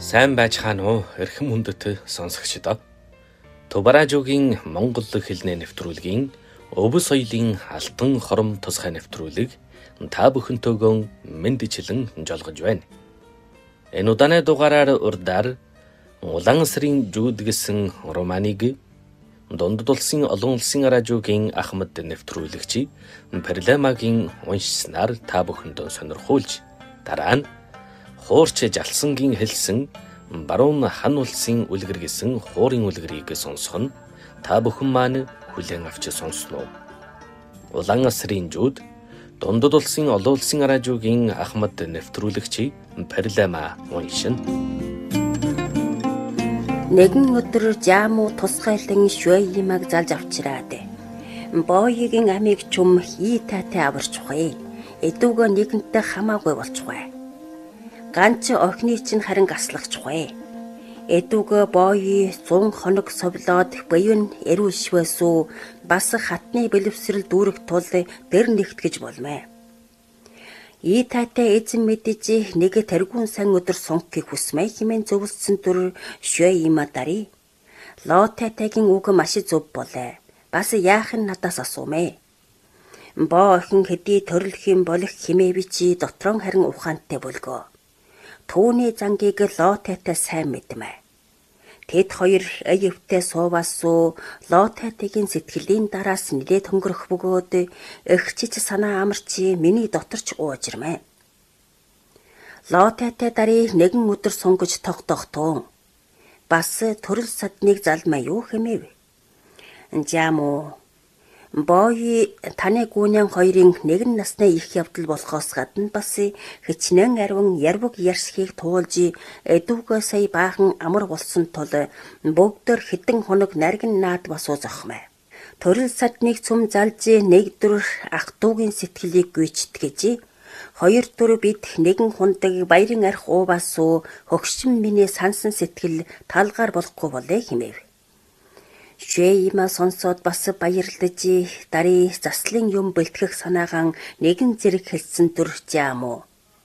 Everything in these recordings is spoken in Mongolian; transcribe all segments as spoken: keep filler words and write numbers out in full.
Сайн байцгаана уу эрхэм хүндэт сонсогчдоо. Тубаражуугийн Монгол хэлний нэвтрүүлгийн Өвөө соёлын алтан хором тусгай нэвтрүүлэг та бүхэнтэйгөө мэндичлэн жолгож байна. Энэ удааны дугаараар урдаар Улаан сарын жууд гэсэн романыг Дундад улсын олон улсын радиогийн Ахмад нэвтрүүлэгч Перлемагийн уншснаар та бүхэндээ сонирхуулж, дараа нь Хуурч жалсангийн хэлсэн баруун хан улсын үлгэр гэсэн хуурын үлгэрийг сонсох нь та бүхэн маань хүлээн авч сонсноо. Улаан сарын жууд Дундад улсын олон улсын радиогийн Ахмад нэвтрүүлэгч Перлема уншина. Нэгэн өдөр жаамуу тусгайлан шуймаг залж авчираад боёгийн амийг чум хий татай аварчгүй. Эдүүгөө нэгэнтээ хамаагүй болчихгүй. Ганц охины чинь харин гаслахчгүй. Эдүүгөө боёи зун хоног совлоод буюун эрүүшвэсүү бас хатны бэлэвсрэл дүүрэх тул дэр нэгтгэж болмээ. И татай эзэн мэдэж нэг тэргүүн сан өдөр сунгахыг хүсмэй хэмээн зөвлөсөн түр шуйма дари. Лоо татайгийн үг маш зөв болоо. Бас яах нь надаас асуумэ. Боо охин хэдий төрөлх юм болох химээ би чи дотрон харин ухаантай болгоо. Түүний зангийг лоо татай сайн мэдмэ. Тэд хоёр аявтай суувасуу лоо тайтайгийн сэтгэлийн дараас нэлээд хөнгөрөх бөгөөд эгчиж санаа амарчи миний доторч уужирмэ. Лоо тайтай дари нэгэн өдөр сунгаж тогтоохтун. Бас төрөл садныг залмаа юу хэмэв. Жаамуу боёи таны гүнэн хоёрын нэгэн насны их явдал болохоос гадна бас хичнээн арван ярваг ярсхийг туулж эдүүгөө сая баахан амар болсон тул бүгдээр хитэн хоног наргин наад басуу зохмэ. Төрөл садныг цум залж нэг дөр ах дүүгийн сэтгэлийг гүйчтгэж хоёр дөр бид нэгэн хундаг баярын арх уубасуу хөгшин миний сансан сэтгэл талгаар болохгүй болээ хэмэв. Шуйма сонсоод бас баярлаж дари заслын юм бэлтгэх санаагаан нэгэн зэрэг хэлсэн түр жаамуу.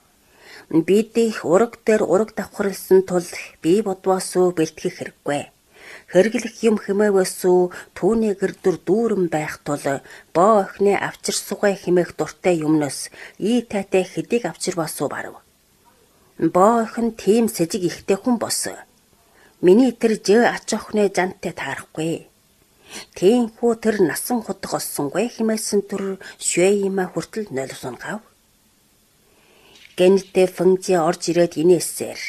Бид ураг дээр ураг давхарлсан тул би бодвоосоо бэлтгэх хэрэггүй. Хэрэглэх юм хэмээвэсүү түүний гэрдүр дүүрэн байх тул боо охины авчирсугай хэмээх дуртай юмнос и тайтай хэдийг авчирвасуу барав. Боо охин тийм сэжиг ихтэй хүн бос. Миний тэр жөө ач охины жантай таарахгүй. Тиймхүү тэр насан хутга олсонгүй хэмээсэн түр шуйма хүртэл нойлсон гав. Гэнэтэ фэнжи орж ирээд инээсээр.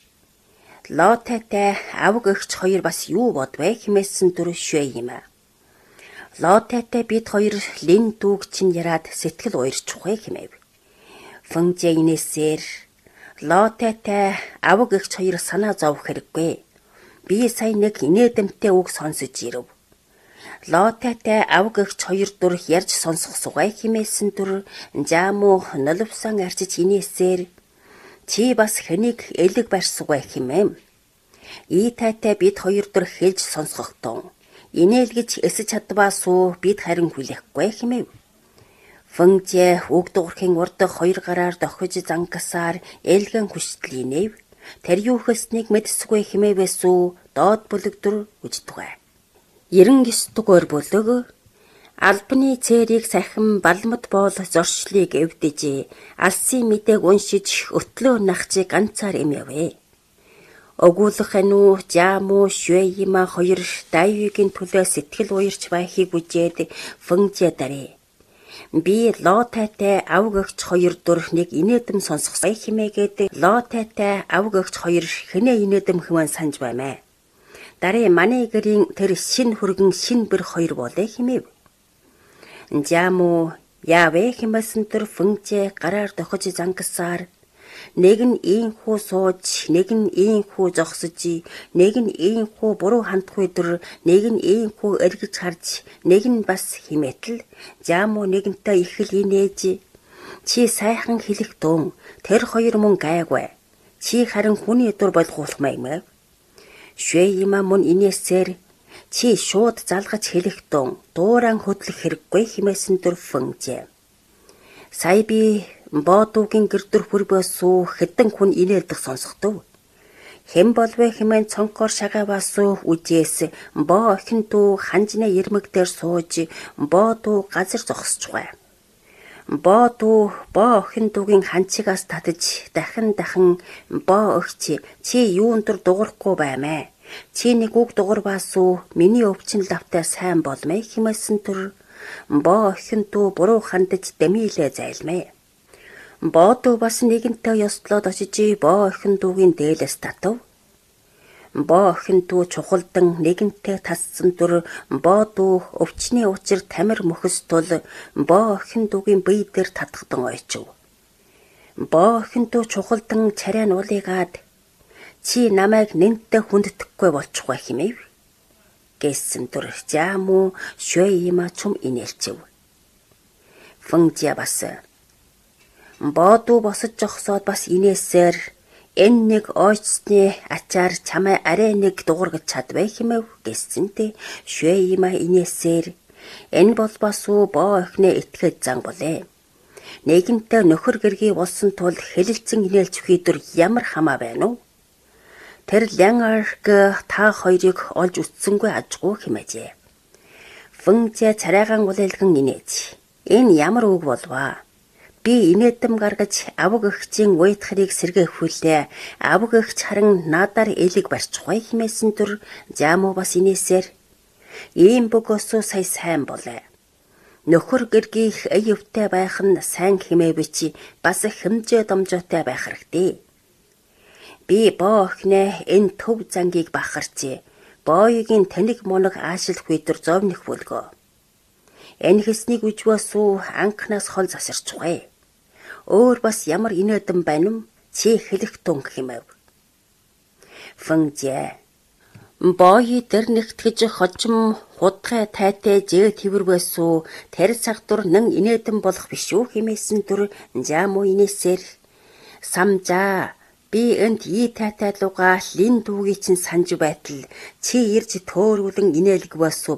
Лоо тайтай авг эгч хоёр бас юу бодвэ хэмээсэн түр шуйма. Лоо тайтай бид хоёр лин дүүг чинь яраад сэтгэл уярчихгүй хэмэв. Фэнжи инээсээр. Лоо тайтай авг эгч хоёр санаа зовх хэрэггүй. Би сая нэг инээдэмтэй үг сонсож ирв. Лоо тайтай авг эгч хоёр дур ярьж сонсох сугай хэмээсэн түр жаамуу нулвсан арчиж инээсээр чи бас хэнийг элэг барьсугай хэмэм. И тайтай бид хоёр дур хэлж сонсгохтун. Инээлгэж эсэж чадваасуу бид харин хүлээхгүй хэмэв. Фэнжи үг дуурхийн урд хоёр гараар дохиж зангасаар элгэн хүчтэл инээв. Тэр юу хөснгийг мэдсгүй хэмээвэсүү доод бүлэгдүр үждэгвэ. Ерэн гисдэгөр бүлэг албаны цэрийг сахин балмад боол зорчлыг эвдэж алсын мэдээг уншиж өтлөө нахчи ганцаар юм явэ. Огуулах ануу жаамуу шуйма хоёр дайвигийн төлөө сэтгэл уярч байхыг үжээд фэнжи дари. Би лоо тайтай авг эгч хоёр дур нэг инээдэм сонсгосой хэмээгээд лоо тайтай авг эгч хоёр хэнэ инээдэм хэмээн санаж баймаа. Дари манай гэрийн тэр шин хөргөн шин бэр хоёр болээ хэмэв. Жаамуу яавэ хэмээсэн тэр фэнжи гараар дохиж зангасаар нэг нь ийхүү сууж, нэг нь ийхүү зогсож, нэг нь ийхүү буруу хандхгүй дөр, нэг нь ийхүү эргэж харж, нэг нь бас химэтл, жаамуу нэгэнтээ их л инээж. Чи сайхан хэлэх дун, тэр хоёр мөн гайгүй. Чи харин хүний дур болгуулмай мэ. Шуйма мөн инээсээр чи шууд залгаж хэлэх дун, дууран хөдлөх хэрэггүй хэмээсэн түр фэнжи. Сая би Бодуугийн гэрдэр хүрбэсүү хэдэн хүн инээлдэх сонсохдов. Хэн болвэ хэмээн цонхоор шагаавасуу үжээс боо охин дүү ханжны ирмэг дээр сууж боо дүү газар зогсчихвэ. Боо дүү боо охин дүүгийн ханчигаас татаж дахин дахин боо өгч чи юун дөр дуурахгүй баймэ. Чи нэг үг дуурбаасуу миний өвчин лавтай сайн болмэ хэмээсэн түр боо охин дүү буруу хандаж дэмийлээ зайлмэ. Боо дүү бас нэгэнтэй ёслоод очиж боо охин дүүгийн дээлээс татав. Боо охин дүү чухалдан нэгэнтэй тассан түр боо дүү өвчний учир тамир мөхс тул боо охин дүүгийн бие дээр татгдан ойчив. Боо охин дүү чухалдан царай нь уулыгаад чи намайг нэнтэ хүндэтгэхгүй болчихгүй хэмэв. Гэсэн түр жаамуу шөйима чум инээлчив. Фэнжя бас боо дүү босож жогсоод бас инээсээр энэ нэг ойцсны ачаар чамай арай нэг дуургаж чадвэ хэмэв гэсэнтэй шөйима инээсээр энэ бол бас уу боо охиноо итгэж зан болээ. Нэгэнтээ нөхөр гэргий болсон тул хэлэлцэн инээлж хийдэр ямар хамаа байна уу? Тэр лянгарг та хоёрыг олж үтсэнгүй ажгүй хэмээжээ. Фэнжя царайгаан улайлган инээж. Энэ ямар үг болваа? Би инээдэм гаргаж авг эгчийн уйдхарыг сэргээхүүлээ. Авг эгч харан надаар элэг барьчихвэ хэмээсэн түр жаамуу бас инээсээр ийм бөгөөсөө сая сайн болоо. Нөхөр гэргийх өвтэй байх нь сайн хэмээ бичи бас хэмжээ домжоотой байх хэрэгтэй. Би боо охиноо энэ төв зангийг бахарчээ. Бооёгийн таниг моног аашил хүйтэр зовних бүлгөө. Энэ хэснийг үжвэсүү анхнаас хол засарчихвэ. Өөр бас ямар инээдэн байна юм чи хэлэх тун хэмэв. Фэнжя боои тэр нэгтгэж хожим худгай тайтай жээ твэрвэсүү тэр цагтур нэн инээдэн болох биш үү хэмээсэн түр жаамуу инээсээр самжаа би энд ий тайтай луга лин дүүгийн чинь санж байтал чи ирж төөрүүлэн инээлгвэсүү